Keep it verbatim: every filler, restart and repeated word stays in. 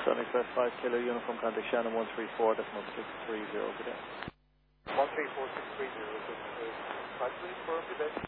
Sunny Express five Kilo Uniform contact Shannon one three four, decimal six three zero, good day. one three four six three zero, this is five three four, good day.